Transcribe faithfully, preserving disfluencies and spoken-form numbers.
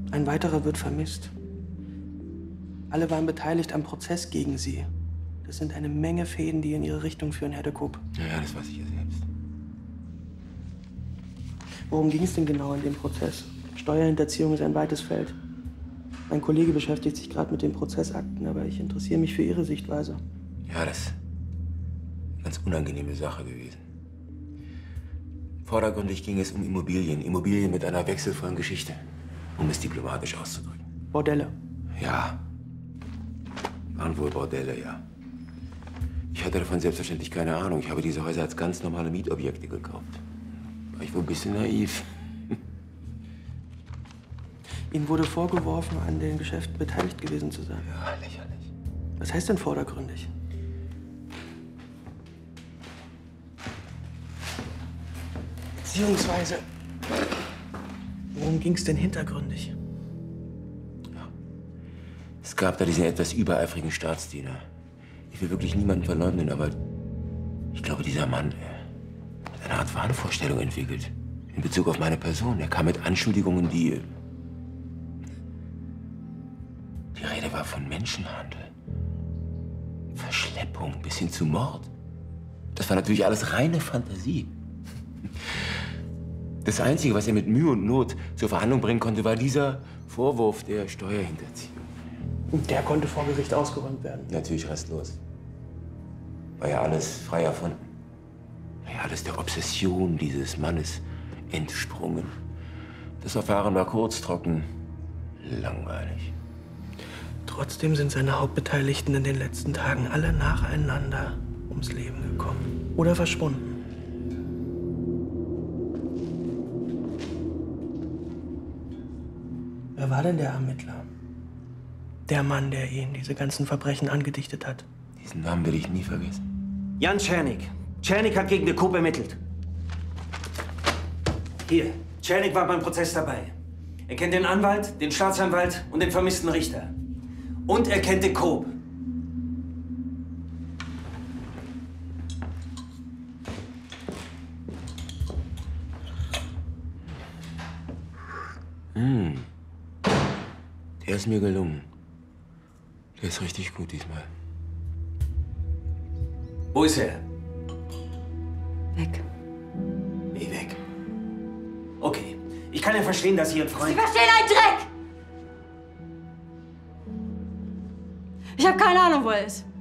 Ein weiterer wird vermisst. Alle waren beteiligt am Prozess gegen Sie. Das sind eine Menge Fäden, die in Ihre Richtung führen, Herr de Koop. Ja, ja, das weiß ich ja selbst. Worum ging es denn genau in dem Prozess? Steuerhinterziehung ist ein weites Feld. Mein Kollege beschäftigt sich gerade mit den Prozessakten, aber ich interessiere mich für Ihre Sichtweise. Ja, das ist eine ganz unangenehme Sache gewesen. Vordergründig ging es um Immobilien. Immobilien mit einer wechselvollen Geschichte, um es diplomatisch auszudrücken. Bordelle. Ja. Waren wohl Bordelle, ja. Ich hatte davon selbstverständlich keine Ahnung. Ich habe diese Häuser als ganz normale Mietobjekte gekauft. War ich wohl ein bisschen naiv. Ihnen wurde vorgeworfen, an den Geschäften beteiligt gewesen zu sein. Ja, lächerlich. Was heißt denn vordergründig? Beziehungsweise, worum ging es denn hintergründig? Ja. Es gab da diesen etwas übereifrigen Staatsdiener. Ich will wirklich niemanden verleugnen, aber ich glaube, dieser Mann äh, hat eine Art Wahnvorstellung entwickelt. In Bezug auf meine Person. Er kam mit Anschuldigungen, die... Die Rede war von Menschenhandel. Verschleppung bis hin zu Mord. Das war natürlich alles reine Fantasie. Das Einzige, was er mit Mühe und Not zur Verhandlung bringen konnte, war dieser Vorwurf der Steuerhinterziehung. Und der konnte vor Gericht ausgeräumt werden? Natürlich restlos. War ja alles frei erfunden. War ja alles der Obsession dieses Mannes entsprungen. Das Verfahren war kurz, trocken, langweilig. Trotzdem sind seine Hauptbeteiligten in den letzten Tagen alle nacheinander ums Leben gekommen oder verschwunden. Wer war denn der Ermittler? Der Mann, der Ihnen diese ganzen Verbrechen angedichtet hat? Diesen Namen will ich nie vergessen. Jan Czernik. Czernik hat gegen de Koop ermittelt. Hier, Czernik war beim Prozess dabei. Er kennt den Anwalt, den Staatsanwalt und den vermissten Richter. Und er kennt de Koop. Hm. Der ist mir gelungen. Der ist richtig gut diesmal. Wo ist er? Weg. Wie weg? Okay. Ich kann ja verstehen, dass Sie Ihren Freund... Sie verstehen einen Dreck! Ich habe keine Ahnung, wo er ist.